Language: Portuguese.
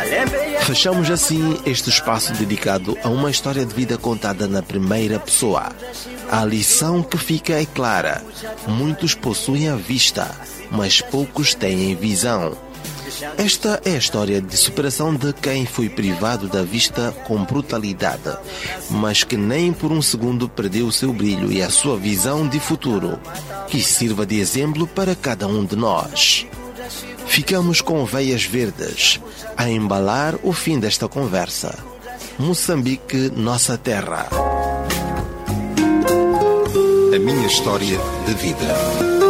Fechamos assim este espaço dedicado a uma história de vida contada na primeira pessoa. A lição que fica é clara: muitos possuem a vista, mas poucos têm visão. Esta é a história de superação de quem foi privado da vista com brutalidade, mas que nem por um segundo perdeu o seu brilho e a sua visão de futuro, que sirva de exemplo para cada um de nós. Ficamos com veias verdes a embalar o fim desta conversa. Moçambique, nossa terra. A minha história de vida.